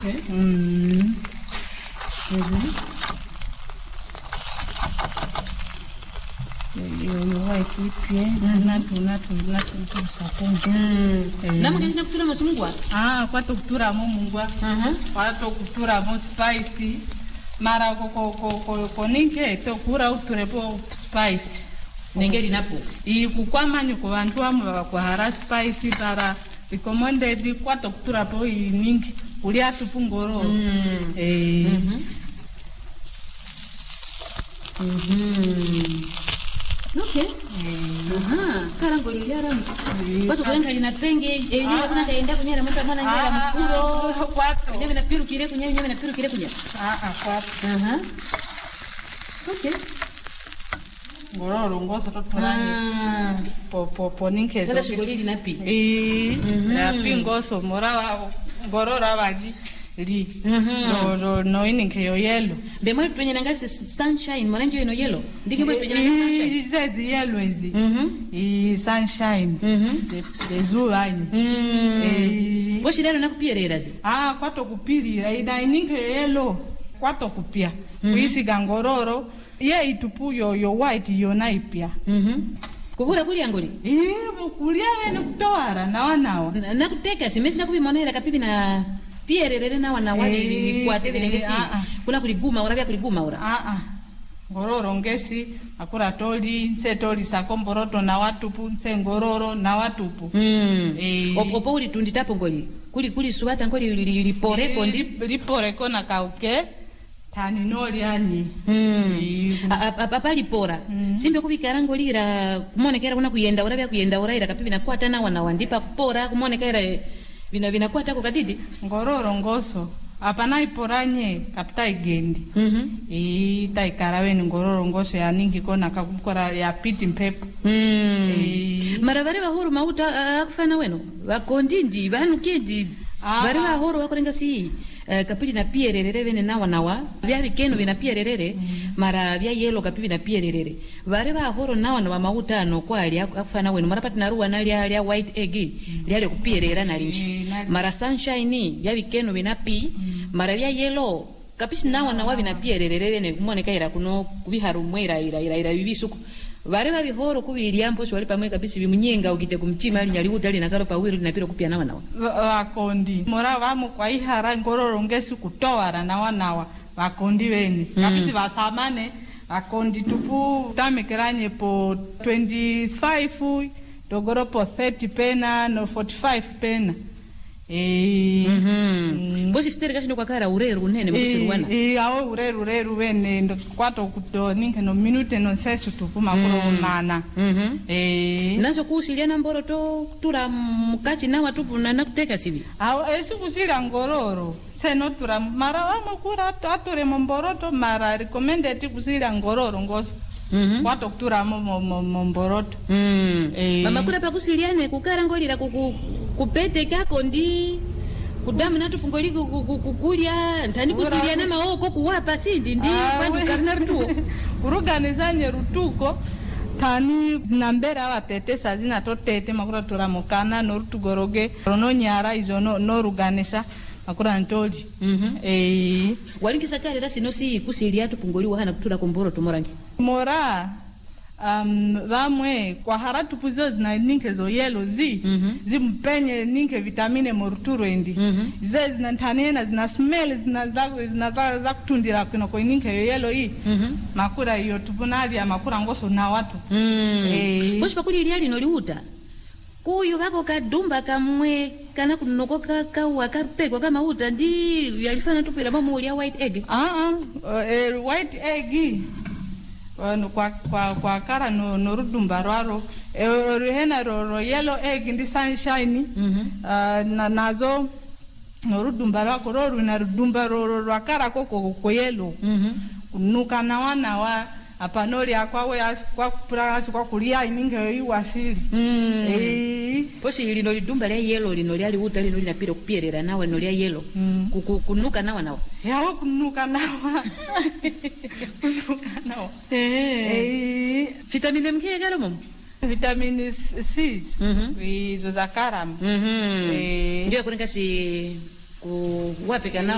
Namukenda kutura masungwa? Kwato kutura mungwa. Kwato kutura mo spicy. Mara ko ninke to kura uture po spice. Nengeri napo. Kukwama ni kwa vantu amu kwa spicy para recommended kwato kutura po ninki kulia tupungoro. Okay. Karangoli yara. Watu kulenga linatenge, yenyewe kuna kaenda kunyera mtu mwana nyera mkuro. Kwato. Yenyewe na piru kire kunyera, yenyewe na piru kire kunyera. Kwato. Okay. Ngororo ngoso to turani. Po ninke Kada shughuli linapi. Na pingoso morawa ngororo abaji. No ininke yo yellow. Bemwe twenye nangasi sunshine, mwananjo ino yellow. Ndike mwe twenye nangasi sunshine. Zezi yellow ezi. Sunshine. The zuani. Boshi lero nakupierera zi. Kwato kupirira ida ininke yo yellow. Kwato kupia. Kuisi gangororo. Ye itupu yo white yo naipia. Kuvura kuli angoli? Kulia wene kutowara nawa. Nakuteka simesi nakubimonera kapibi na piererere na wana wali kwate vilengesi. Kuna kuliguma urabia kuliguma ura. Ngororo ngesi akura toli nse toli sakomboroto na watupu nse ngororo na watupu. Opo uli tunditapo ngoli. Kuli suwata ngoli liporeko ndi liporeko na kauke. Tani noli ani. Apa lipora. Simbe kubikara ngolira kumonekera kuna kuyenda urabia kuyenda uraira kapibi na kwata na wana wandipa kupora kumonekera vina kwata ko kadidi. Ngororo ngoso. Apana iporanye kapita igendi. Taikaraweni ngororo ngoso ya ningi kona kakukora ya piti mpepo. Maravare bahuru mauta akufana weno. Wakondindi, vanukedi. Vari bahuru wakorenga si kapiti na piererere vene nawa. Vya vikeno vina piererere. Mara vya yelo kapibi na piererere. Vari bahuru nawa mauta no kwa ali akufana weno. Marapati naruwa na lia white egg. Lia kupierera na linchi. Mara sunshine vya vikeno vina pi. Mara vya yelo kapisi nawa vina piererere vene kumoneka ira kuno kubiharu mwera ira bibisuku. Vari babihoro kubiriampo shwali pamwe kapisi bimunyenga ukite kumchima ali nyali utali nakaro pawiri linapira kupia nawa. Wakondi. Mora vamu kwa ihara ngororo ngesi kutowara nawa. Wakondi weni. Kapisi vasamane. Wakondi tupu tamekeranye po 25 dogoro po 30 pena no 45 pena. Bosi stere kashino kwa kara ureru nene mkusiruwana. Awo ureru wene ndo kwato kuto ninke no minute no sesu tupu makuro nana. Naso kusiliana mboro to tura mkachi na watupu na nakuteka sivi. Awo esi kusila ngororo. Seno tura mara wamo kura atore mboroto mara recommended kusila ngororo ngoso. Kwato kutura mboroto. Mama kura pa kusiliane kukara ngolira kupete kako ndi kudamu natu pungoli kukulia ntani kusiliana maoko kuwapa sindi ndi kwani karna rutuo kuruganizanye rutuko tani zinambera abatetesa zina totete makura turamukana no rutugoroge rono nyara izo no ruganisa makura ntoli. Waringisa kale rasi no si kusilia tupungoli wahana kutura komboro tumorangi mora vamwe kwa haratu puzo zina ninke zo yelo zimpenye ninke vitamine moruturo endi zina ntanena zina smell zina za kutundira kuno kwa ninke yelo makura iyo tupunali ya makura ngoso na watu boshi pakuli iliali noliuta kuyu wako kadumba kamwe kana kunokoka wakapekwa kama uta ndi yalifana tupira mamu ulia white egg white egg kwa kara no rudumba raro hena ro yellow egg ndi sunshine nazo no rudumba rako ro na rudumba ro kara ko yellow kunuka nawa apanori akwawe kwa prasi kwa kulia ininge iwasili poshi lino lidumba lya yellow lino lyali uta lino linapira kupierera nawe no lya yellow kunuka nawa yawo kunuka nawa vitamine mke garo mom vitamine C izo za karamu ndio kunika si kuwape kana